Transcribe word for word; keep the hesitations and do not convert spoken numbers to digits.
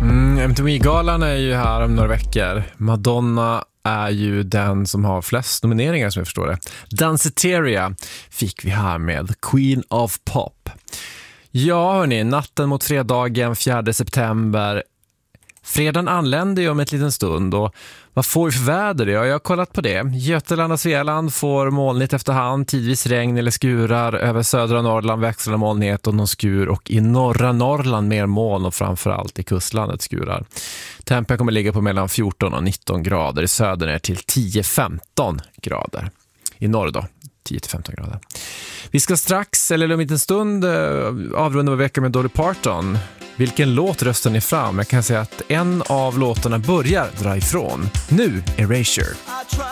Mm, M T V-galan är ju här om några veckor. Madonna är ju den som har flest nomineringar som jag förstår det. Danceteria fick vi här med Queen of Pop. Ja hörni, natten mot fredagen fjärde september. Fredagen anländer ju om ett liten stund och vad får vi för väder? Ja, jag har kollat på det. Götaland och Svealand får molnigt efterhand, tidvis regn eller skurar. Över södra Norrland växlar molnighet och någon skur, och i norra Norrland mer moln och framförallt i kustlandet skurar. Tempen kommer ligga på mellan fjorton och nitton grader, i söder är till tio till femton grader. I norr då, tio till femton grader. Vi ska strax, eller om inte en stund, avrunda vår vecka med Dolly Parton. Vilken låt röstar ni fram? Jag kan säga att en av låtarna börjar dra ifrån. Nu, Erasure.